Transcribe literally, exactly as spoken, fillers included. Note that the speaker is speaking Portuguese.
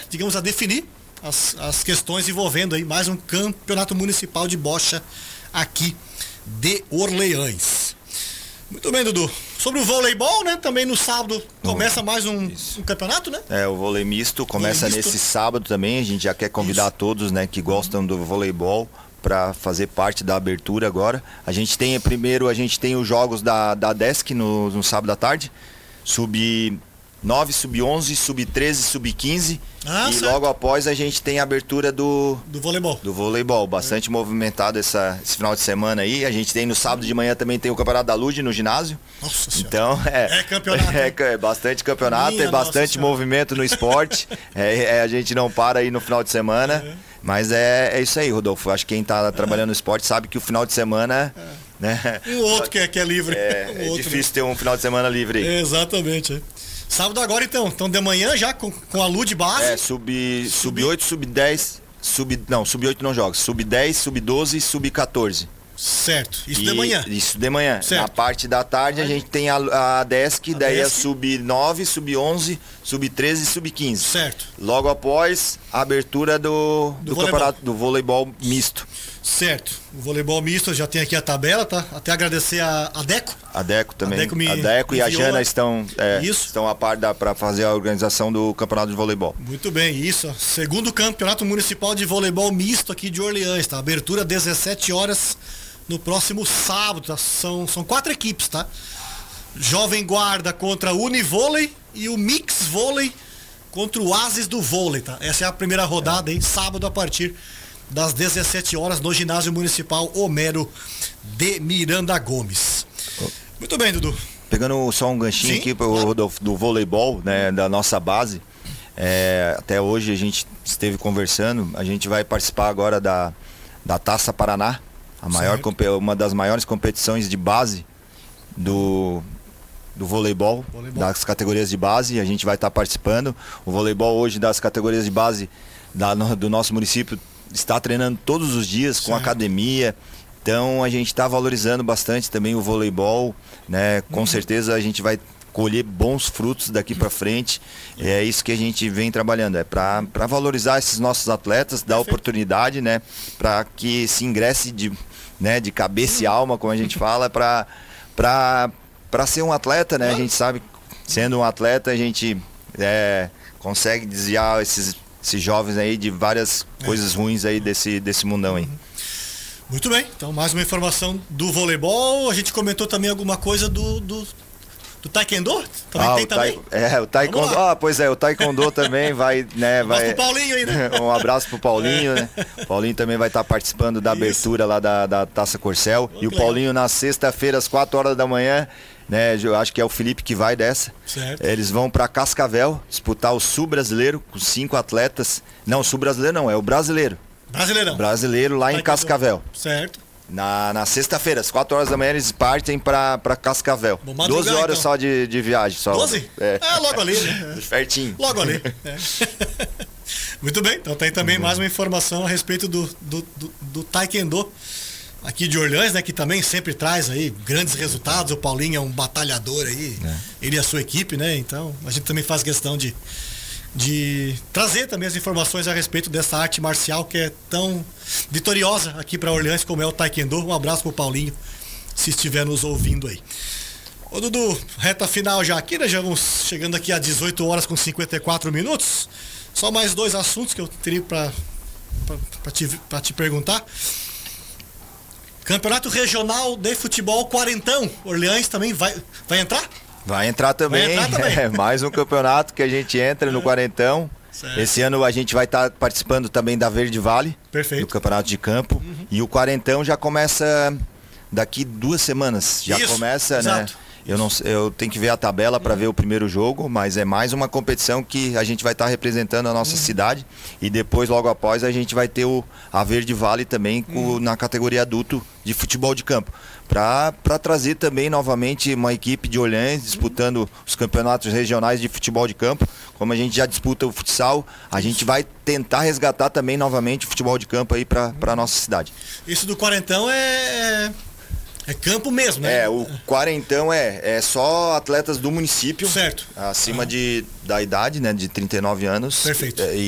digamos, a definir as, as questões envolvendo aí mais um campeonato municipal de bocha aqui de Orleans. Muito bem, Dudu. Sobre o voleibol, né? Também no sábado começa mais um, um campeonato, né? É, o vôlei misto começa vôlei misto. Nesse sábado também. A gente já quer convidar Isso. todos, né, que gostam do voleibol para fazer parte da abertura agora. A gente tem primeiro, a gente tem os jogos da, da Desk no, no sábado à tarde. Sub nove, sub onze, sub treze, sub quinze. Ah, e certo. Logo após a gente tem a abertura do do voleibol. Do voleibol, bastante é. movimentado essa, esse final de semana aí. A gente tem no sábado de manhã também tem o Campeonato da Lud no ginásio. Nossa então senhora. é é campeonato. É, é bastante campeonato, Minha é bastante movimento no esporte. é, é, a gente não para aí no final de semana. É. Mas é, é isso aí, Rodolfo. Acho que quem está trabalhando no esporte sabe que o final de semana é. né? Um outro que é, que é livre. É, um é outro, difícil né? ter um final de semana livre aí. Exatamente. É. Sábado agora então, então de manhã já com, com a Lud base. É, sub, sub oito, sub dez, sub, não, sub oito não joga, sub dez, sub doze, sub quatorze. Certo, isso e, de manhã. Isso de manhã. Certo. Na parte da tarde a gente tem a, a Desk, a daí Desk. é sub nove, sub onze, sub treze e sub quinze. Certo. Logo após a abertura do, do, do campeonato do voleibol misto. Certo. O voleibol misto, já tem aqui a tabela, tá? Até agradecer a, a Deco. A Deco também. A Deco, me, a Deco e a Jana estão, é, isso. estão a par para fazer a organização do campeonato de voleibol. Muito bem, isso. Segundo campeonato municipal de voleibol misto aqui de Orleans, tá? Abertura dezessete horas no próximo sábado, tá? São, são quatro equipes, tá? Jovem Guarda contra Univôlei e o Mix Vôlei contra o Ases do Vôlei, tá? Essa é a primeira rodada, hein? Sábado a partir das dezessete horas no ginásio municipal Homero de Miranda Gomes. Muito bem, Dudu. Pegando só um ganchinho Sim, aqui pro, do, do voleibol, né, da nossa base. É, até hoje a gente esteve conversando, a gente vai participar agora da, da Taça Paraná, a maior, uma das maiores competições de base do, do voleibol, voleibol, das categorias de base. A gente vai estar participando. O voleibol hoje das categorias de base da, do nosso município está treinando todos os dias com certo. academia, então a gente está valorizando bastante também o voleibol, né? Com uhum. certeza a gente vai colher bons frutos daqui para frente. É isso que a gente vem trabalhando, é para para valorizar esses nossos atletas, dar oportunidade, né? Para que se ingresse de, né? De cabeça e alma, como a gente fala, para para para ser um atleta, né? A gente sabe, sendo um atleta a gente é, consegue desviar esses esses jovens aí de várias é. coisas ruins aí desse, desse mundão aí. Muito bem, então mais uma informação do voleibol. A gente comentou também alguma coisa do, do, do taekwondo? Também ah, tem o também? É, o taekwondo, ah, pois é, o taekwondo também vai, né, um vai... abraço pro Paulinho aí, né? Um abraço pro Paulinho, é. né? O Paulinho também vai estar participando da Isso. abertura lá da, da Taça Corcel. Oh, e o Paulinho legal. na sexta-feira às quatro horas da manhã, né, eu acho que é o Felipe que vai dessa. Certo. Eles vão para Cascavel disputar o Sul Brasileiro com cinco atletas. Não, o Sul Brasileiro não, é o brasileiro. Brasileirão. Brasileiro lá em Cascavel. Certo. Na, na sexta-feira, às quatro horas da manhã, eles partem para Cascavel. doze horas então. só de, de viagem. Só. doze? É. é, logo ali, né? Pertinho. Logo ali. É. Muito bem, então tem também uhum. mais uma informação a respeito do, do, do, do taekwondo aqui de Orleans, né, que também sempre traz aí grandes resultados. O Paulinho é um batalhador aí, é. ele e a sua equipe, né? Então a gente também faz questão de, de trazer também as informações a respeito dessa arte marcial que é tão vitoriosa aqui para Orleans como é o taekwondo. Um abraço pro Paulinho, se estiver nos ouvindo aí. Ô Dudu, reta final já aqui, né? Já vamos chegando aqui a dezoito horas com cinquenta e quatro minutos. Só mais dois assuntos que eu teria para te, pra te perguntar. Campeonato Regional de Futebol Quarentão. Orleans também vai, vai entrar? Vai entrar também. Vai entrar também. É mais um campeonato que a gente entra no Quarentão. Certo. Esse ano a gente vai estar tá participando também da Verde Vale. Perfeito. Do campeonato de campo. Uhum. E o Quarentão já começa daqui duas semanas. Já Isso, começa, exato. né? Eu, não, eu tenho que ver a tabela para uhum. ver o primeiro jogo, mas é mais uma competição que a gente vai estar tá representando a nossa uhum. cidade. E depois, logo após, a gente vai ter o, a Verde Vale também com, uhum. na categoria adulto de futebol de campo. Para trazer também novamente uma equipe de Orleans disputando uhum. os campeonatos regionais de futebol de campo. Como a gente já disputa o futsal, a gente vai tentar resgatar também novamente o futebol de campo aí para a nossa cidade. Isso do Quarentão é... É campo mesmo, né? É, o Quarentão é, é só atletas do município. Certo. Acima ah. de, da idade, né? De trinta e nove anos. Perfeito. E